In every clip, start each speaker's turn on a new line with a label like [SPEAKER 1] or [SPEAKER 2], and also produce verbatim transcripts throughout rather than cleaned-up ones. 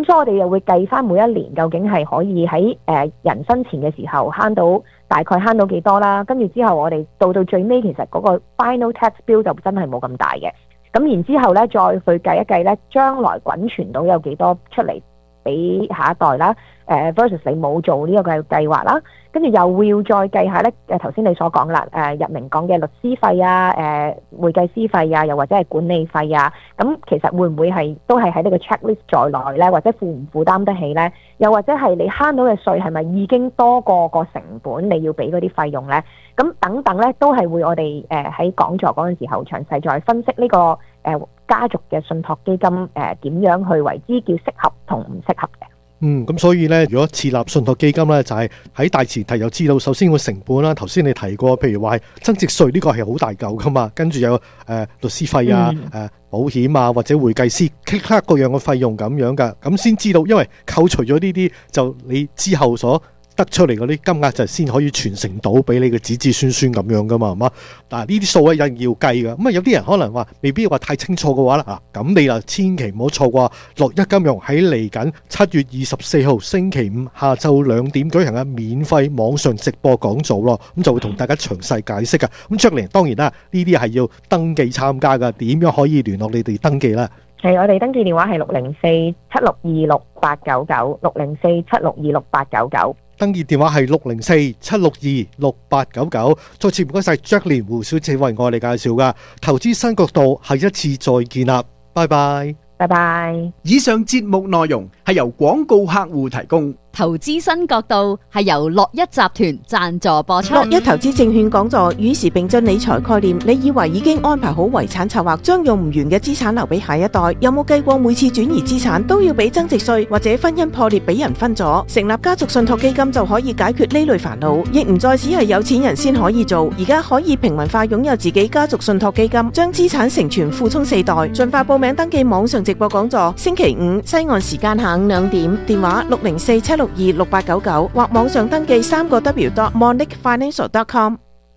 [SPEAKER 1] 咁所以我哋又會計翻每一年究竟係可以喺誒、呃、人生前嘅時候慳到大概慳到幾多啦，跟住之後我哋到到最尾其實嗰個 final tax bill 就真係冇咁大嘅。咁然之後咧，再去計一計咧，將來滾存到有幾多出嚟俾下一代啦。誒 versus 你冇做呢個嘅計劃啦，跟住又會要再計下咧。誒頭先你所講啦，誒入明講嘅律師費啊，誒會計師費啊，又或者係管理費啊，咁其實會唔會係都係喺呢個 checklist 在內咧？或者負唔負擔得起咧？又或者係你慳到嘅稅係咪已經多過個成本你要俾嗰啲費用咧？咁等等咧，都係會我哋誒喺講座嗰陣時候詳細再分析呢個誒家族嘅信託基金誒點樣去為之叫適合同唔適合嘅。
[SPEAKER 2] 嗯，咁所以咧，如果設立信託基金咧，就係、是、喺大前提又知道，首先個成本啦。頭先你提過，譬如話係增值稅呢個係好大嚿噶嘛，跟住有誒、呃、律師費啊、誒、嗯呃、保險啊，或者會計師 click 各樣嘅費用咁樣噶，咁先知道，因為扣除咗呢啲，就你之後所得出嚟嗰啲金額就先可以傳承到俾你嘅子子孫孫咁樣噶嘛，係嘛？但係呢啲數咧一定要計噶。咁啊有啲人可能話未必話太清楚嘅話啦，咁你就千祈唔好錯過樂一金融喺嚟緊七月二十四號星期五下晝兩點舉行嘅免費網上直播講座咯。咁就會同大家詳細解釋噶。咁Jacqueline當然啦，呢啲係要登記參加噶，點樣可以聯絡你哋登記啦？
[SPEAKER 1] 係我哋登記電話係六零四七六二六八九九，六零四七六二六八九九。
[SPEAKER 2] 登記電話係六零四七六二六八九九。再次唔該晒 Jacqueline 胡小姐為我哋介紹噶投資新角度，下一次再見啦，拜拜，
[SPEAKER 1] 拜拜。
[SPEAKER 3] 以上節目內容係由廣告客戶提供。
[SPEAKER 4] 投資新角度係由樂一集團贊助播出。
[SPEAKER 5] 樂一投資證券講座與時並進理財概念，你以為已經安排好遺產策劃，將用唔完嘅資產留俾下一代？有冇計過每次轉移資產都要俾增值稅，或者婚姻破裂俾人分咗？成立家族信託基金就可以解決呢類煩惱，亦唔再只係有錢人先可以做，而家可以平民化擁有自己家族信託基金，將資產承傳附充四代。盡快報名登記網上直播講座，星期五西岸時間下午兩點，電話六零四七六二六八九九或網上登記三個 w dot monic financial dot com。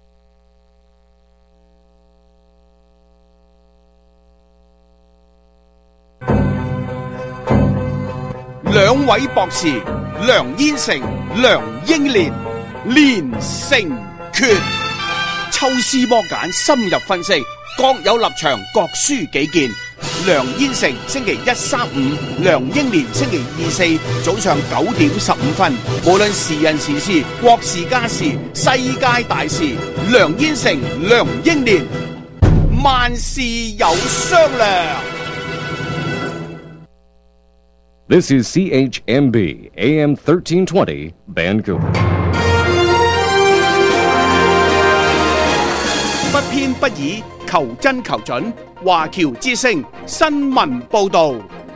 [SPEAKER 3] 兩位博士梁燕成、梁英年，連勝決，抽絲剝繭，深入分析，各有立場，各抒己見。梁燕成星期一、三、五，梁英年星期二、四早上九點十五分。無論時人時事、國事家事、世界大事，梁燕成、梁英年，萬事有商量。
[SPEAKER 6] This is C H M B A M thirteen twenty Vancouver。
[SPEAKER 3] 不偏不倚，求真求準。華僑之聲新聞報道。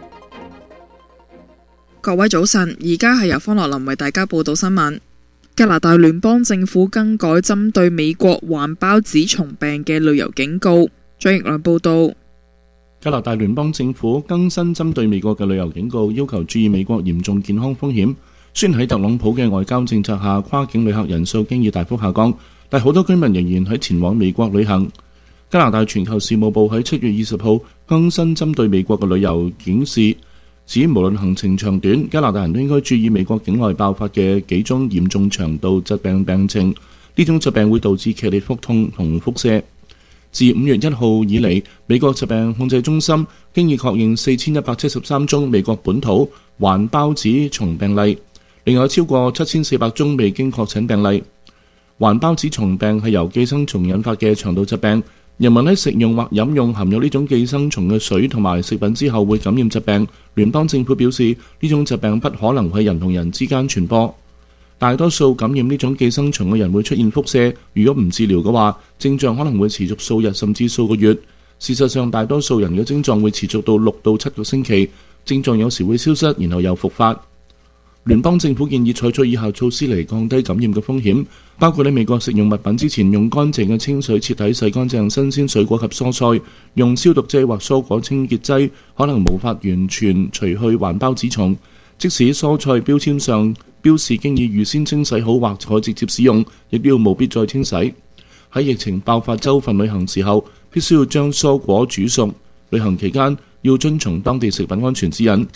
[SPEAKER 7] 各位早晨，而家係由方樂林為大家報道新聞。加拿大聯邦政府更改針對美國環孢子蟲病嘅旅遊警告。張奕亮報道。
[SPEAKER 8] 加拿大聯邦政府更新針對美國嘅旅遊警告，要求注意美國嚴重健康風險。雖然喺特朗普嘅外交政策下，跨境旅客人數經已大幅下降，但好多居民仍然喺前往美國旅行。加拿大全球事務部喺七月二十號更新針對美國嘅旅遊警示，指無論行程長短，加拿大人都應該注意美國境內爆發嘅幾宗嚴重腸道疾病病情。呢種疾病會導致劇烈腹痛同腹瀉。自五月一號以嚟，美國疾病控制中心經已確認四千一百七十三宗美國本土環孢子蟲病例，另外超過七千四百宗未經確診病例。環孢子蟲病係由寄生蟲引發嘅腸道疾病。人民喺食用或飲用含有呢種寄生蟲嘅水同埋食品之後會感染疾病。聯邦政府表示，呢種疾病不可能喺人同人之間傳播。大多數感染呢種寄生蟲嘅人會出現腹瀉，如果唔治療嘅話，症狀可能會持續數日甚至數個月。事實上，大多數人嘅症狀會持續到六到七個星期，症狀有時會消失，然後又復發。聯邦政府建議採取以下措施嚟降低感染嘅風險，包括喺美國食用物品之前用乾淨嘅清水徹底洗乾淨新鮮水果及蔬菜，用消毒劑或蔬果清潔劑可能無法完全除去環孢子蟲。即使蔬菜標籤上標示經已預先清洗好或可直接使用，亦都要務必再清洗。喺疫情爆發州份旅行時候，必須要將蔬果煮熟。旅行期間要遵從當地食品安全指引。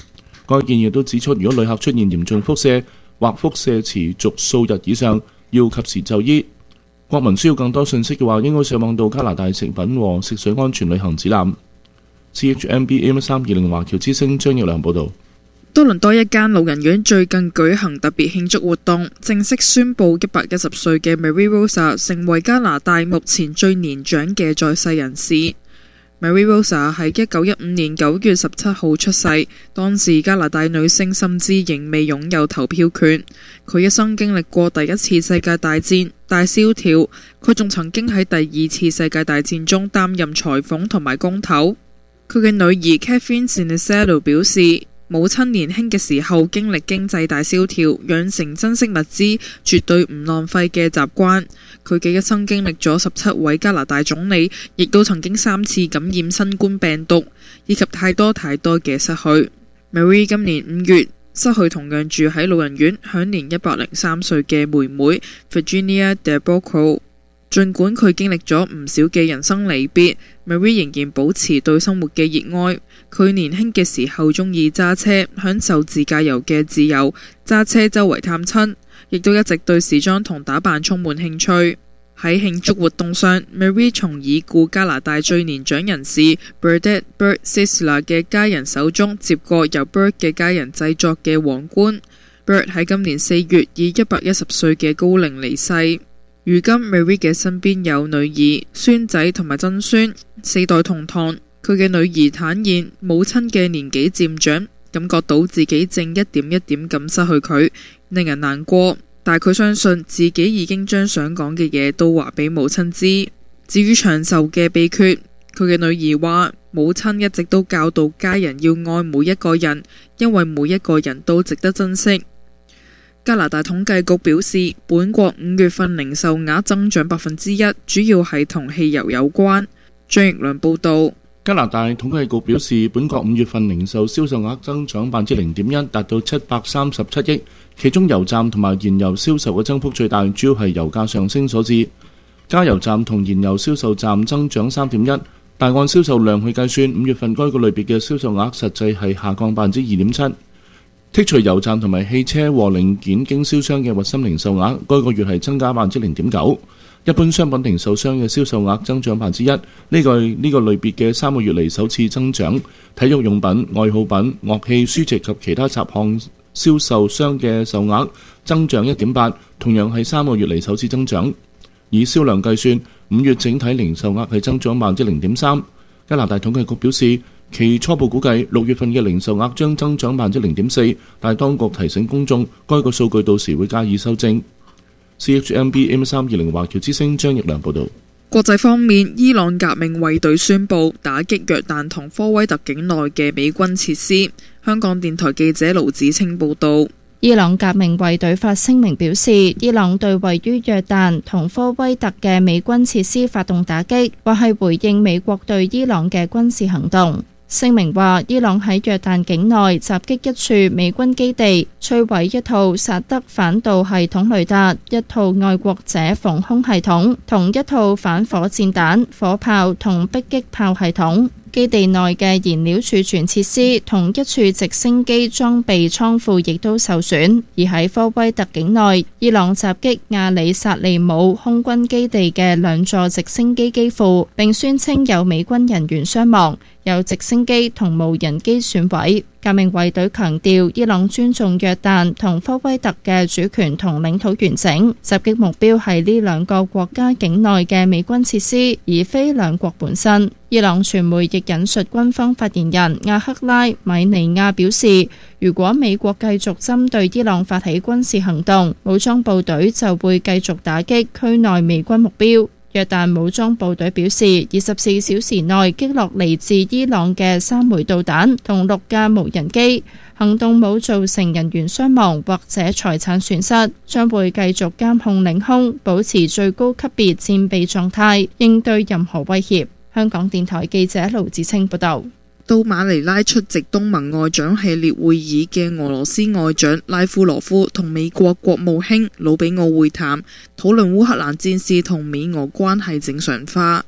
[SPEAKER 8] 該建議都指出，如果旅客出現嚴重輻射或輻射持續數日以上，要及時就醫。國民需要更多信息嘅話，應該上網到加拿大食品和食水安全旅行指南。C H M B A M 三二零華僑之聲張奕良報導。
[SPEAKER 7] 多倫多一間老人院最近舉行特別慶祝活動，正式宣布一百一十歲嘅 Mary Rosa 成為加拿大目前最年長嘅在世人士。Mary Rosa 喺一九一五年九月十七號出世，當時加拿大女性甚至仍未擁有投票權。佢一生經歷過第一次世界大戰、大蕭條，佢仲曾經喺第二次世界大戰中擔任裁縫同埋工頭。佢嘅女兒 Catherine Sinisalo 表示，母親年輕嘅時候經歷經濟大蕭條，養成珍惜物資、絕對唔浪費嘅習慣。佢嘅一生經歷咗十七位加拿大總理，亦都曾經三次感染新冠病毒，以及太多太多嘅失去。Mary 今年五月失去同樣住喺老人院、享年一百零三歲嘅妹妹 Virginia DeBocco。儘管佢經歷咗唔少嘅人生離別， Mary 仍然保持對生活嘅熱愛。佢年輕嘅時候中意揸車，享受自駕遊嘅自由，揸車周圍探親，亦都一直對時裝同打扮充滿興趣。喺慶祝活動上， Mary 從已故加拿大最年長人士 Bernadette Bird Sisler 嘅家人手中接過由 Bird 嘅家人製作嘅皇冠。Bird 喺今年四月以一百一十歲嘅高齡離世。如今 Mary 嘅身邊有女兒、孫仔同埋曾孫，四代同堂。佢嘅女兒坦言，母親嘅年紀漸長，感覺到自己正一點一點咁失去佢，令人難過。但佢相信自己已經將想講嘅嘢都話俾母親知。至於長壽嘅秘訣，佢嘅女兒話，母親一直都教導家人要愛每一個人，因為每一個人都值得珍惜。加拿大統計局表示，本國五月份零售額增長百分之一，主要係同汽油有關。張奕良報道。
[SPEAKER 8] 加拿大統計局表示，本國五月份零售銷售額增長百分之零點一，達到七百三十七億，其中油站同埋燃油銷售嘅增幅最大，主要係油價上升所致。加油站同燃油銷售站增長三點一，但按銷售量去計算，五月份該個類別嘅銷售額實際係下降百分之二點七。剔除油站同埋汽車和零件經銷商嘅核心零售額，該個月係增加百分之零點九。一般商品零售商嘅銷售額增長百分之一，呢個係呢個類別嘅三個月嚟首次增長。體育用品、愛好品、樂器、書籍及其他雜項銷售商嘅售額增長一點八，同樣係三個月嚟首次增長。以銷量計算，五月整體零售額係增長百分之零點三。加拿大統計局表示，其初步估計六月份嘅零售額將增長百分之零點四，但係當局提醒公眾，該個數據到時會加以修正。C H M B M 三二零華僑之聲張奕良報道。
[SPEAKER 7] 國際方面，伊朗革命衛隊宣布打擊約旦同科威特境內嘅美軍設施。香港電台記者盧子清報道。
[SPEAKER 9] 伊朗革命衛隊發聲明表示，伊朗對位於約旦同科威特嘅美軍設施發動打擊，或係回應美國對伊朗嘅軍事行動。聲明話，伊朗喺約旦境內襲擊一處美軍基地，摧毀一套薩德反導系統雷達、一套愛國者防空系統同一套反火箭彈、火炮同迫擊炮系統。基地內嘅燃料儲存設施同一處直升機裝備倉庫亦都受損。而喺科威特境內，伊朗襲擊亞里薩利姆空軍基地嘅兩座直升機機庫，並宣稱有美軍人員傷亡，有直升機同無人機損毀。革命衛隊強調，伊朗尊重約旦同科威特嘅主權同領土完整，襲擊目標係呢兩個國家境內嘅美軍設施，而非兩國本身。伊朗傳媒亦引述軍方發言人亞克拉米尼亞表示，如果美國繼續針對伊朗發起軍事行動，武裝部隊就會繼續打擊區內美軍目標。約旦武裝部隊表示，二十四小時內擊落嚟自伊朗嘅三枚導彈同六架無人機，行動冇造成人員傷亡或者財產損失，將會繼續監控領空，保持最高級別戰備狀態，應對任何威脅。香港電台記者盧子清報道。
[SPEAKER 7] 到馬尼拉出席東盟外長系列會議嘅俄羅斯外長拉夫羅夫同美國國務卿魯比奧會談，討論烏克蘭戰事同美俄關係正常化。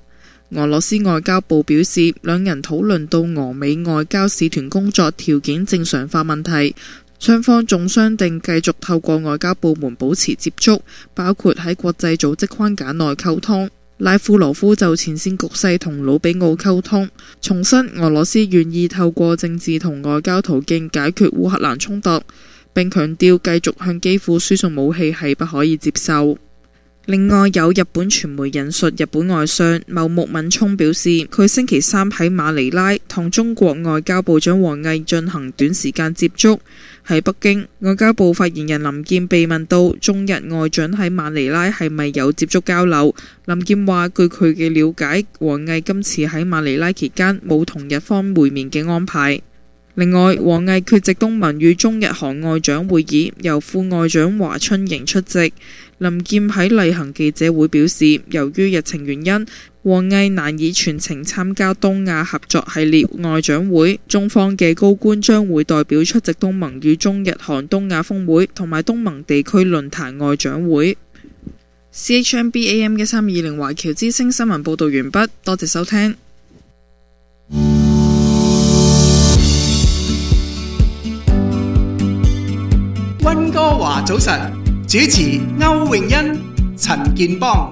[SPEAKER 7] 俄羅斯外交部表示，兩人討論到俄美外交使團工作條件正常化問題，雙方仲商定繼續透過外交部門保持接觸，包括喺國際組織框架內溝通。拉夫羅夫就前線局勢同魯比奧溝通，重申俄羅斯願意透過政治同外交途徑解決烏克蘭衝突，並強調繼續向基輔輸送武器係不可以接受。另外，有日本傳媒引述日本外相茂木敏充表示，佢星期三喺馬尼拉同中國外交部長王毅進行短時間接觸。喺北京，外交部發言人林健被問到中日外長喺馬尼拉係咪有接觸交流，林健話據佢嘅了解，王毅今次喺馬尼拉期間冇同日方會面嘅安排。另外，王毅缺席東盟與中日韓外長會議，由副外長華春瑩出席。林健喺例行記者會表示，由於日程原因，王毅難以全程參加東亞合作系列外長會，中方嘅高官將會代表出席東盟與中日韓東亞峰會同埋東盟地區論壇外長會。C H M B A M 一三二零華僑之聲新聞報道完畢，多謝收聽。
[SPEAKER 10] 溫哥華早晨，主持歐詠欣、陳健邦。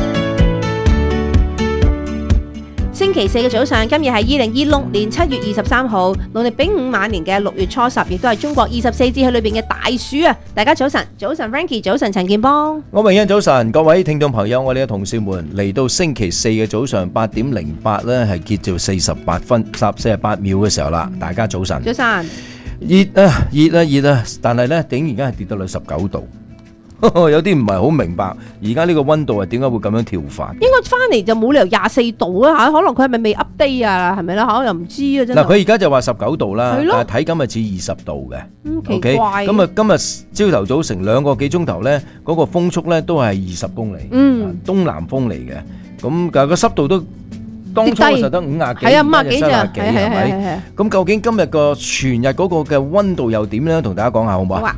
[SPEAKER 11] 星期四嘅早上，今日係二零二六年七月二十三號，農曆丙午晚年嘅六月初十，亦都係中國二十四節氣裏邊嘅大暑啊！大家早晨，早晨 Frankie， 早晨陳健邦，
[SPEAKER 12] 歐詠欣早晨，各位聽眾朋友，我哋嘅同事們嚟到星期四嘅早上八點零八呢，係結咗四十八分十四十八秒嘅時候啦，大家早晨。
[SPEAKER 11] 早晨。
[SPEAKER 12] 熱啊熱啊熱啊！但係呢，竟然間係跌到去十九度。有啲唔係好明白，而家呢個溫度係點解會咁樣跳法？
[SPEAKER 11] 應該翻嚟就冇理由廿四度啦嚇，可能佢係咪未 update 啊？係咪啦？嚇又唔知啊真係。嗱，
[SPEAKER 12] 佢而家就話十九度啦，但係體感係似二十度嘅。
[SPEAKER 11] 嗯，奇怪。
[SPEAKER 12] 咁啊，今日朝頭早成兩個幾鐘頭咧，嗰個風速咧都係二十公里，
[SPEAKER 11] 嗯，
[SPEAKER 12] 東南風嚟嘅。咁但係個濕度都當初嘅時候得五廿幾，
[SPEAKER 11] 係啊，五廿幾咋，
[SPEAKER 12] 係係係。咁究竟今日個全日嗰個嘅溫度又點咧？同大家講下好唔好啊？好啊。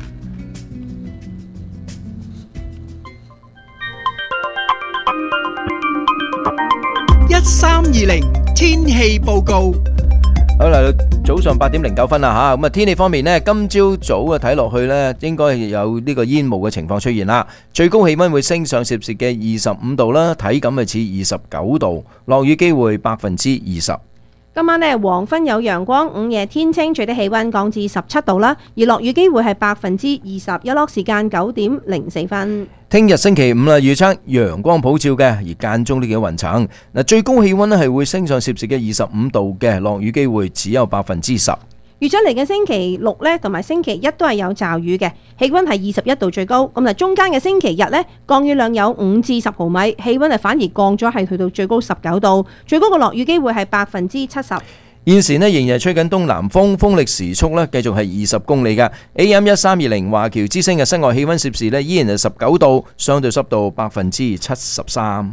[SPEAKER 10] 一三二零天氣報告。
[SPEAKER 12] 好啦，早上八點零九分啦吓，咁啊天氣方面呢，今朝早啊睇落去呢，應該有呢個煙霧嘅情況出現啦。最高氣溫會升上攝氏嘅二十五度啦，體感係似二十九度，落雨機會百分之二十。
[SPEAKER 11] 今晚呢，黃昏有陽光，午夜天清，最低氣溫降至十七度啦，而落雨機會係百分之二十，日落時間九點零四分。
[SPEAKER 12] 聽日星期五啦，預測陽光普照嘅，而間中呢幾個雲層。嗱，最高氣溫咧係會升上攝氏嘅二十五度嘅，落雨機會只有百分之十。
[SPEAKER 11] 預咗嚟嘅星期六呢，同埋星期一都係有驟雨嘅，氣溫係二十一度最高。咁嗱，中間嘅星期日呢，降雨量有五至十毫米，氣溫係反而降咗，係去到最高十九度，最高嘅落雨機會係百分之七十。
[SPEAKER 12] 現時呢，仍然係吹緊東南風，風力時速呢繼續係二十公里嘅。A M 一三二零華僑之聲嘅室外氣溫攝氏呢，依然係十九度，相對濕度百分之七十三。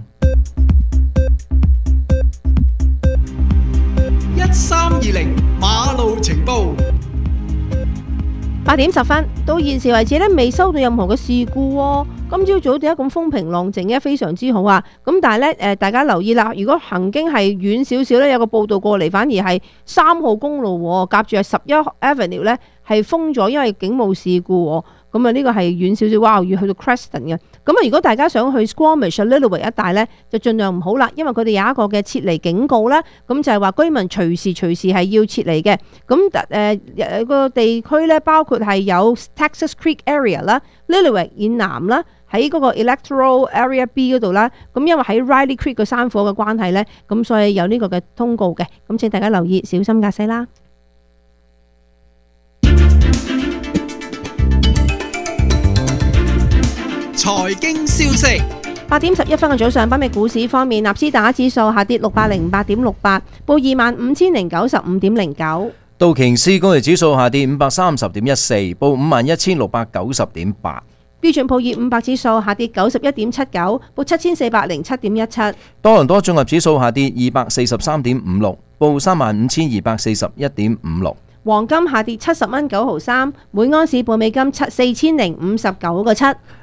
[SPEAKER 10] 一三二零馬路情報。
[SPEAKER 11] 八點十分，到現時為止咧，未收到任何嘅事故喎。今朝早點解咁風平浪靜咧？非常之好啊！咁但係咧，誒大家留意啦，如果行經係遠少少咧，有個報道過嚟，反而係三號公路夾住係十一 Avenue 咧係封咗，因為警務事故。咁啊，呢個係遠少少，哇！要去到 Creston 嘅。咁啊，如果大家想去 Squamish、Lillooet 一帶咧，就盡量唔好啦，因為佢哋有一個嘅撤離警告啦。咁就係話居民隨時隨時係要撤離嘅。咁誒誒個地區咧，包括係有 Texas Creek Area 啦、Lillooet 以南啦，喺嗰個 Electoral Area B 嗰度啦。咁因為喺 Riley Creek 個山火嘅關係咧，咁所以有呢個嘅通告嘅。咁請大家留意，小心駕駛啦。
[SPEAKER 10] 財經消息，
[SPEAKER 11] 八點十一分嘅早上，北美股市方面，納斯達克指數下跌六百零八點六八，報二萬五千零九十五點零九。
[SPEAKER 12] 道瓊斯工業指數下跌五百三十點一四，報五萬一千六百九十點八。
[SPEAKER 11] 標準普爾五百指數下跌九十一點七九，報七千四百零七點一七。
[SPEAKER 12] 多倫多綜合指數下跌二百四十三點五六，報三萬五千二百四十一點五六。
[SPEAKER 11] 黃金下跌七十蚊九毫三，每安士報美金七四千零五十九個七。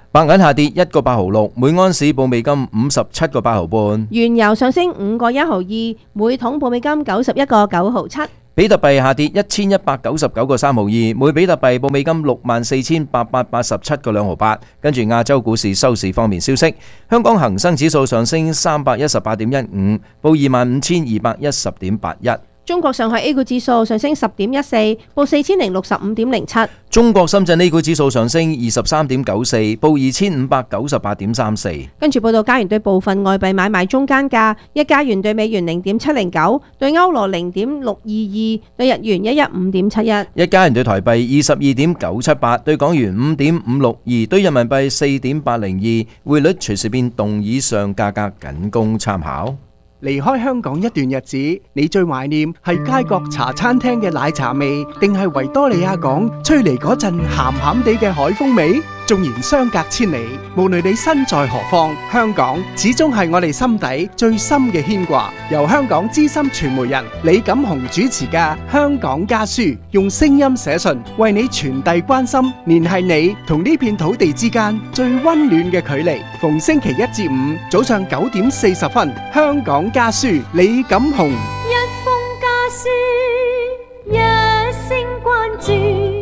[SPEAKER 12] 白銀下跌一個八毫六，每盎司報美金五十七個八毫半。
[SPEAKER 11] 原油上升五個一毫二，每桶報美金九十一個九毫七。
[SPEAKER 12] 比特幣下跌一千一百九十九個三毫二，每比特幣報美金六萬四千八百八十七個兩毫八。跟住亞洲股市收市方面消息，香港恒生指數上升三百一十八點一五，報二萬五千二百一十點八一。
[SPEAKER 11] 中國上海 A 股指數上升十點一四，報四千零六十五點零七。
[SPEAKER 12] 中國深圳 A 股指數上升二十三點九四，報二千五百九十八點三四。
[SPEAKER 11] 跟住報道加元對部分外幣買賣中間價：一加元對美元零點七零九，對歐羅零點六二二，對日元一一五點七一。
[SPEAKER 12] 一加元對台幣二十二點九七八，對港元五點五六二，對人民幣四點八零二。匯率隨時變動，以上價格僅供參考。
[SPEAKER 10] 離開香港一段日子，你最懷念係街角茶餐廳嘅奶茶味，定係維多利亞港吹嚟嗰陣鹹鹹地嘅海風味？縱然相隔千里，無論你身在何方，香港始終係我哋心底最深嘅牽掛。由香港資深傳媒人李錦雄主持嘅《香港家書》，用聲音寫信為你傳遞關心，聯繫你同呢片土地之間最溫暖嘅距離。逢星期一至五早上九點四十分，《香港家書》李錦雄。
[SPEAKER 13] 一封家書，一聲關注。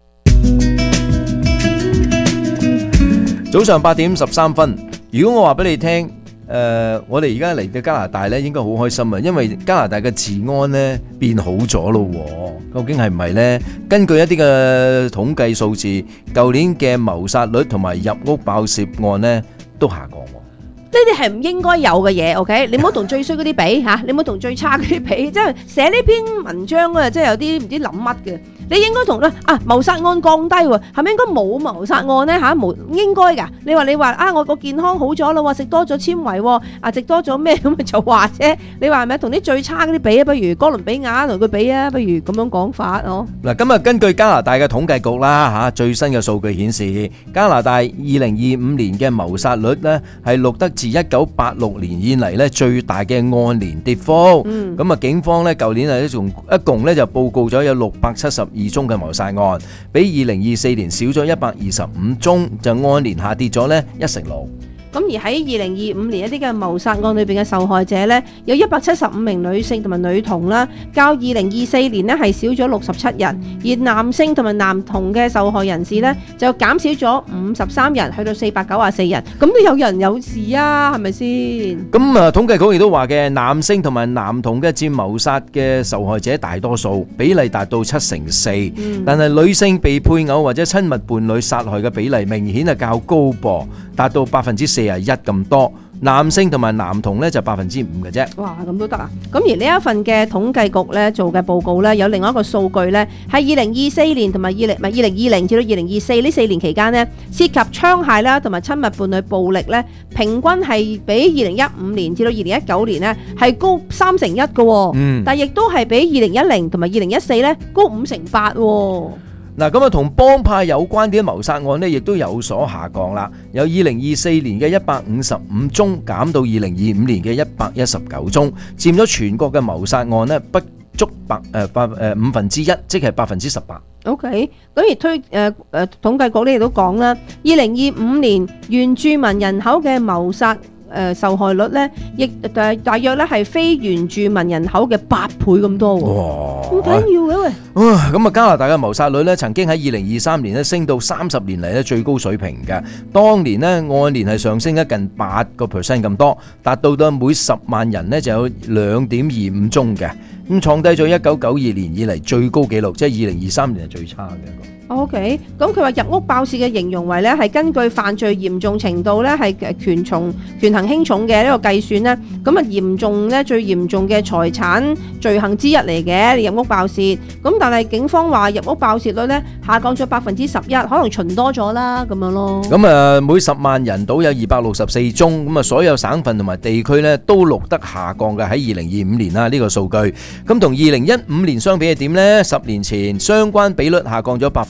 [SPEAKER 12] 早上八點十三分，如果我話俾你聽，誒、呃，我哋而家嚟到加拿大咧，應該好開心啊，因為加拿大嘅治安咧變好咗咯。究竟係唔係呢？根據一啲嘅統計數字，舊年嘅謀殺率同埋入屋爆竊案咧都下降。
[SPEAKER 11] 呢啲係唔應該有嘅嘢 ，OK？你唔好同最衰嗰啲比嚇，你唔好同最差嗰啲比，即係寫呢篇文章啊，即係有啲唔知諗乜嘅。你應該同咧啊謀殺案降低喎，係咪應該冇謀殺案咧嚇？冇應該㗎。你話你話啊，我個健康好咗啦喎，食多咗纖維喎，啊食多咗咩咁咪就話啫。你話係咪同啲最差嗰啲比啊？不如哥倫比亞同佢比啊？不如咁樣講法哦。
[SPEAKER 12] 嗱，今日根據加拿大嘅統計局啦嚇，最新嘅數據顯示，加拿大二零二五年嘅謀殺率咧係錄得自一九八六年以嚟咧最大嘅按年跌幅。咁啊，警方咧舊年係一共一共咧就報告咗有六百七十二宗嘅謀殺案，比二零二四年少咗一百二十五宗，就按年下跌咗咧一成六。
[SPEAKER 11] 咁而喺二零二五年一啲嘅謀殺案裏邊嘅受害者呢，有一百七十五名女性同埋女童啦，較二零二四年呢係少咗六十七人，而男性同埋男童嘅受害人士呢，就減少咗五十三人，去到四百九十四人，咁都有人有事啊，係咪先？
[SPEAKER 12] 咁啊，統計局亦都話嘅，男性同埋男童嘅佔謀殺嘅受害者大多數，比例達到七成四，嗯、但係女性被配偶或者親密伴侶殺害嘅比例明顯係較高噃，達到百分之四十一咁多，男性同埋男童咧就百分之五嘅啫。哇，咁都得啊！咁而呢一份嘅統計局咧做嘅報告咧，有另外一個數據咧，係二零二四年同埋二零唔係二零二零至到二零二四呢四年期間咧，涉及槍械啦同埋親密伴侶暴力咧，平均係比二零一五年至到二零一九年咧係高三成一嘅，嗯，但係亦都係比二零一零同埋二零一四咧高五成八。嗱，咁啊，同幫派有關啲謀殺案呢，亦都有所下降啦。由二零二四年嘅一百五十五宗減到二零二五年嘅一百一十九宗，佔咗全國嘅謀殺案呢不足百誒百誒五分之一，即係百分之十八。OK，咁而推誒誒統計局呢亦都講啦，二零二五年原住民人口嘅謀殺誒受害率咧，亦誒大約咧係非原住民人口嘅八倍咁多喎。哇！好緊要嘅喂。啊，咁啊，加拿大嘅謀殺率咧，曾經喺二零二三年咧升到三十年嚟咧最高水平嘅。當年咧按年係上升咗近八個 percent 咁多，達到到每十萬人咧就有兩點二五宗嘅，咁創低咗一九九二年以嚟最高紀錄，即係二零二三年係最差嘅。OK，咁佢話入屋爆竊嘅形容為咧係根據犯罪嚴重程度咧係誒權重權衡輕重嘅呢個計算咧，咁啊嚴重咧最嚴重嘅財產罪行之一嚟嘅入屋爆竊，咁但係警方話入屋爆竊率咧下降咗百分之十一，可能巡多咗啦咁樣咯。咁啊每十萬人都有二百六十四宗，咁啊所有省份同埋地區咧都錄得下降嘅喺二零二五年啦呢個數據，咁同二零一五年相比係點咧？十年前相關比率下降咗百分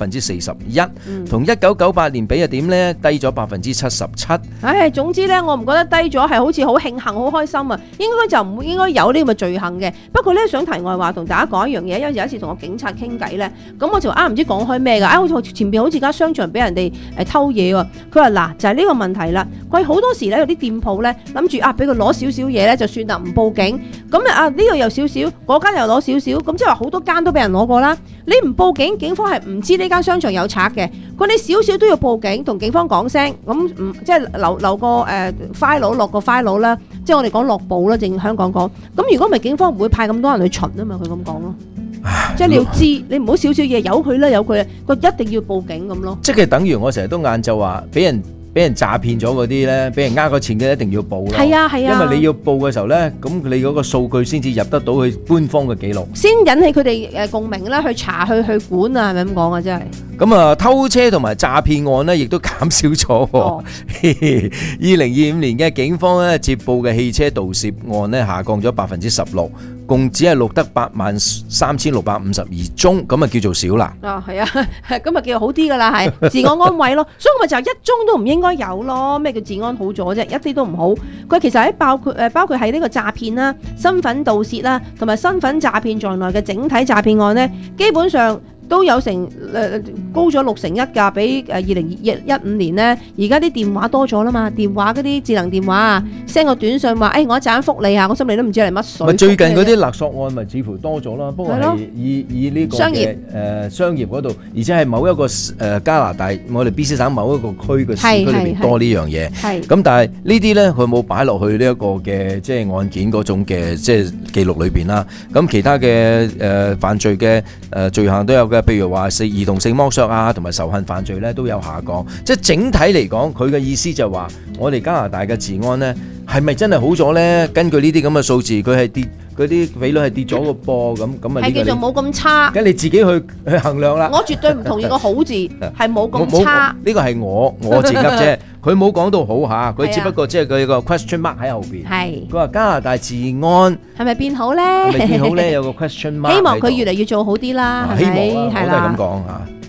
[SPEAKER 12] 分之四十一，同一九九八年比又點呢？低咗百分之七十七。
[SPEAKER 11] 唉，總之咧，我唔覺得低咗係好似好慶幸、好開心啊！應該就唔應該有呢咁嘅罪行嘅。不過咧，想題外話同大家講一樣嘢，因為有一次同個警察傾偈咧，咁我就啱唔知講開咩㗎？啊，好似前邊好似間商場俾人哋誒偷嘢喎。佢話嗱，就係呢個問題啦。佢好多時咧有啲店鋪咧諗住啊，俾佢攞少少嘢咧就算啦，唔報警。咁啊，呢度又少少，嗰間又攞少少，咁即係話好多間都俾人攞過啦。你唔報警，警方係唔知呢間商場有賊嘅。佢你少少都要報警，同警方講聲，咁唔即係留留個誒 file 落個 file 啦，即係我哋講落簿啦，正香港講。咁如果唔係，警方唔會派咁多人去巡啊嘛，佢咁講咯。即係你要知，你唔好少少嘢由佢啦，由佢，佢一定要報警咁咯。
[SPEAKER 12] 即係等於我成日都晏晝話，俾人俾人詐騙咗嗰啲咧，俾人呃咗錢嘅一定要報啦。
[SPEAKER 11] 係啊係啊，
[SPEAKER 12] 因為你要報嘅時候咧，咁你嗰個數據先至入得到佢官方嘅記錄，
[SPEAKER 11] 先引起佢哋誒共鳴啦，去查去去管啊，係咪咁講啊？真係。
[SPEAKER 12] 咁啊，偷車同埋詐騙案呢，亦都減少咗。
[SPEAKER 11] 哦、
[SPEAKER 12] 二零二五年嘅警方咧接報嘅汽車盜竊案呢，下降咗百分之十六，共只係錄得八萬三千六百五十二宗，咁啊叫做少啦。
[SPEAKER 11] 啊，係啊，咁啊叫好啲噶啦，係自我安慰咯。所以我咪就係一宗都唔應該有咯。咩叫治安好咗啫？一啲都唔好。佢其實喺包括誒包括喺呢個詐騙啦、身份盜竊啦，同埋身份詐騙在內嘅整體詐騙案呢，基本上都有成誒、呃、高咗六成一㗎，比誒二零一五年呢，而家啲電話多咗啦嘛，電話嗰啲智能電話啊 ，send 個短信話，誒、哎、我一陣覆你啊，我心裏都唔知係乜水。
[SPEAKER 12] 最近嗰啲勒索案咪似乎多咗啦，不過係以以呢個嘅
[SPEAKER 11] 商業
[SPEAKER 12] 誒、呃、商業嗰度，而且係某一個誒、呃、加拿大我哋 B C 省某一個區嘅市區裏邊多呢樣嘢。係咁，但係呢啲咧佢冇擺落去呢一個嘅即係案件嗰種嘅即係記錄裏邊啦。咁其他嘅誒、呃、犯罪嘅誒、呃、罪行都有嘅。譬如話性兒童性剝削啊，同埋仇恨犯罪咧都有下降，即係整體嚟講，佢嘅意思就係話，我哋加拿大嘅治安咧係咪真係好咗咧？根據呢啲咁嘅數字，佢係跌，嗰啲比率係跌咗個噃，咁咁啊
[SPEAKER 11] 係叫做冇咁差。
[SPEAKER 12] 咁你自己去去衡量啦。
[SPEAKER 11] 我絕對唔同意個好字，係冇咁差。
[SPEAKER 12] 呢個係我我自己啫，佢冇講到好嚇，佢只不過即係佢個 question mark 喺後邊。係。佢話加拿大治安
[SPEAKER 11] 係咪變好咧？
[SPEAKER 12] 係咪變好咧？有個 question mark。
[SPEAKER 11] 希望佢越嚟越做好啲啦。
[SPEAKER 12] 希望啦，我都係
[SPEAKER 11] 係啦。
[SPEAKER 12] 咁講嚇。